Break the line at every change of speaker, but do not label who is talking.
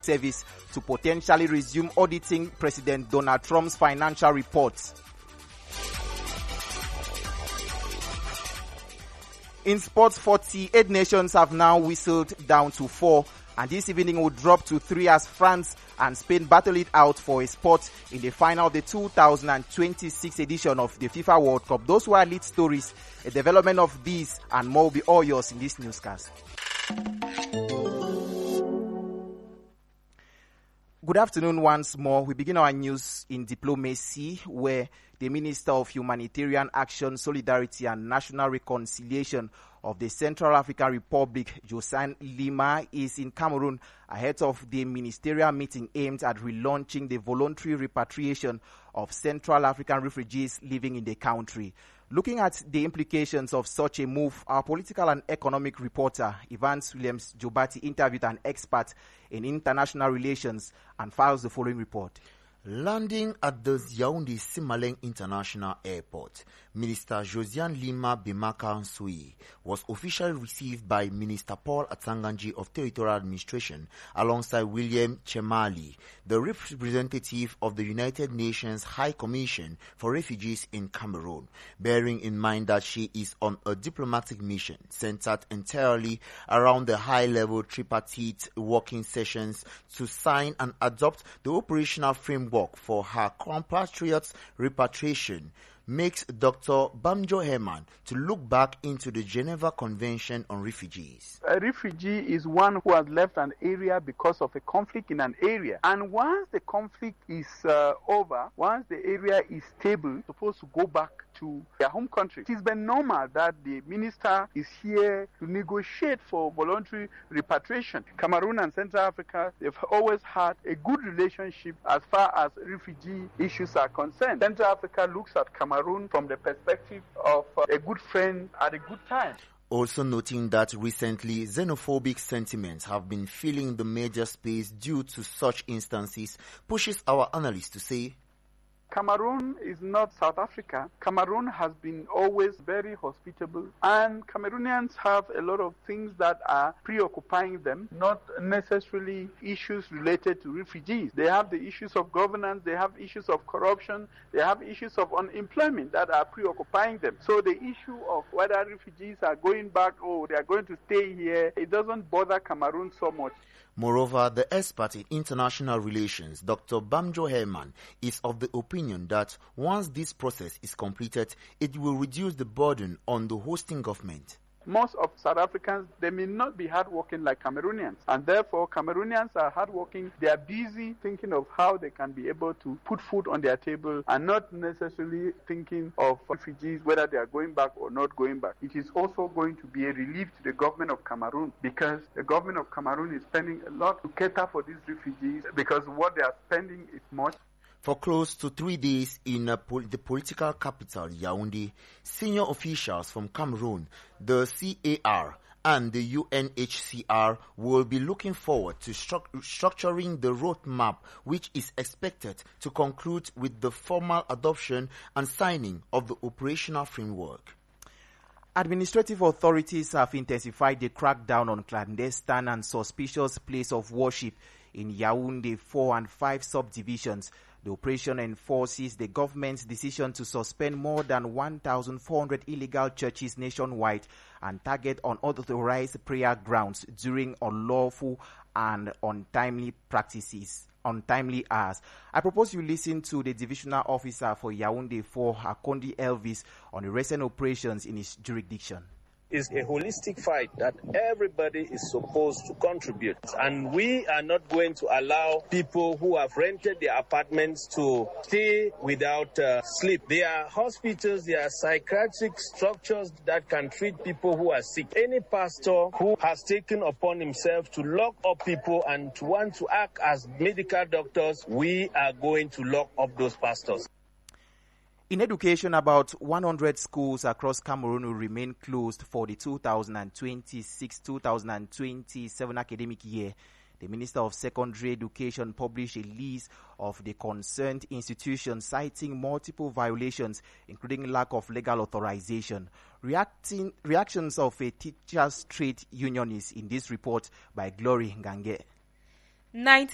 Service to potentially resume auditing President Donald Trump's financial reports. In sports, 48 nations have now whistled down to 4, and this evening will drop to 3 as France and Spain battle it out for a spot in the final of the 2026 edition of the FIFA World Cup. Those were lead stories. A development of these and more will be all yours in this newscast. Good afternoon once more. We begin our news in diplomacy, where the Minister of Humanitarian Action, Solidarity and National Reconciliation of the Central African Republic, Josiane Lima, is in Cameroon ahead of the ministerial meeting aimed at relaunching the voluntary repatriation of Central African refugees living in the country. Looking at the implications of such a move, our political and economic reporter, Evans Williams-Jobati, interviewed an expert in international relations and files the following report.
Landing at the Yaoundé Simaleng International Airport, Minister Josiane Lima Bemaka Nsui was officially received by Minister Paul Atsanganji of Territorial Administration alongside William Chemali, the representative of the United Nations High Commission for Refugees in Cameroon, bearing in mind that she is on a diplomatic mission centered entirely around the high-level tripartite working sessions to sign and adopt the operational framework for her compatriots' repatriation, makes Dr. Bamjo Herman to look back into the Geneva Convention on Refugees.
A refugee is one who has left an area because of a conflict in an area. And once the conflict is over, once the area is stable, supposed to go back to their home country. It is been normal that the minister is here to negotiate for voluntary repatriation. Cameroon and Central Africa, they've always had a good relationship as far as refugee issues are concerned. Central Africa looks at Cameroon from the perspective of a good friend at a good time.
Also noting that recently xenophobic sentiments have been filling the major space due to such instances, pushes our analysts to say,
Cameroon is not South Africa. Cameroon has been always very hospitable, and Cameroonians have a lot of things that are preoccupying them, not necessarily issues related to refugees. They have the issues of governance, they have issues of corruption, they have issues of unemployment that are preoccupying them. So the issue of whether refugees are going back or they are going to stay here, it doesn't bother Cameroon so much.
Moreover, the expert in international relations, Dr. Bamjo Herman, is of the opinion that once this process is completed, it will reduce the burden on the hosting government.
Most of South Africans, they may not be hardworking like Cameroonians, and therefore Cameroonians are hardworking. They are busy thinking of how they can be able to put food on their table and not necessarily thinking of refugees, whether they are going back or not going back. It is also going to be a relief to the government of Cameroon, because the government of Cameroon is spending a lot to cater for these refugees, because what they are spending is much.
For close to 3 days in the political capital, Yaoundé, senior officials from Cameroon, the CAR, and the UNHCR will be looking forward to structuring the roadmap, which is expected to conclude with the formal adoption and signing of the operational framework.
Administrative authorities have intensified the crackdown on clandestine and suspicious place of worship in Yaoundé 4 and 5 subdivisions. The operation enforces the government's decision to suspend more than 1,400 illegal churches nationwide and target unauthorized prayer grounds during unlawful and untimely hours. I propose you listen to the divisional officer for Yaoundé 4, Akondi Elvis, on the recent operations in his jurisdiction.
Is a holistic fight that everybody is supposed to contribute. And we are not going to allow people who have rented their apartments to stay without sleep. There are hospitals, there are psychiatric structures that can treat people who are sick. Any pastor who has taken upon himself to lock up people and to want to act as medical doctors, we are going to lock up those pastors.
In education, about 100 schools across Cameroon will remain closed for the 2026-2027 academic year. The Minister of Secondary Education published a list of the concerned institutions citing multiple violations, including lack of legal authorization. Reactions of a teachers' trade union is in this report by Glory Ngange.